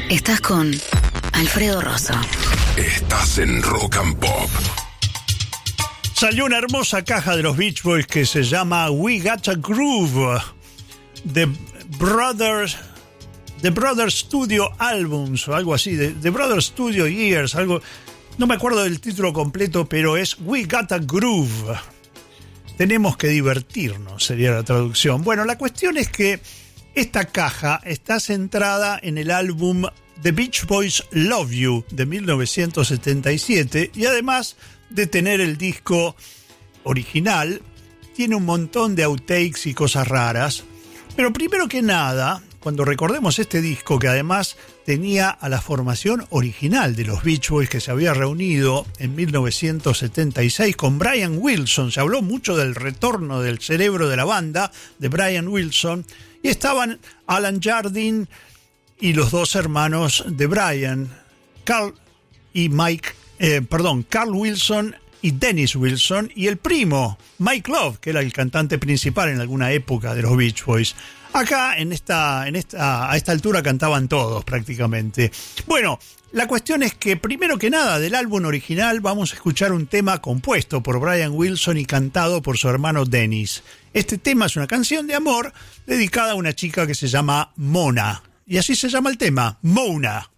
Estás con Alfredo Rosso. Estás en Rock and Pop. Salió una hermosa caja de los Beach Boys que se llama We Got a Groove. The Brothers Studio Albums o algo así, The Brothers Studio Years, algo, no me acuerdo del título completo, pero es We Got a Groove. Tenemos que divertirnos, sería la traducción. Bueno, la cuestión es que esta caja está centrada en el álbum The Beach Boys Love You de 1977 y además de tener el disco original, tiene un montón de outtakes y cosas raras. Pero primero que nada, cuando recordemos este disco, que además tenía a la formación original de los Beach Boys que se había reunido en 1976 con Brian Wilson, se habló mucho del retorno del cerebro de la banda, de Brian Wilson, y estaban Alan Jardine y los dos hermanos de Brian, Carl Wilson y Dennis Wilson, y el primo, Mike Love, que era el cantante principal en alguna época de los Beach Boys. Acá, a esta altura cantaban todos prácticamente. Bueno, la cuestión es que, primero que nada, del álbum original vamos a escuchar un tema compuesto por Brian Wilson y cantado por su hermano Dennis. Este tema es una canción de amor dedicada a una chica que se llama Mona. Y así se llama el tema, Mona.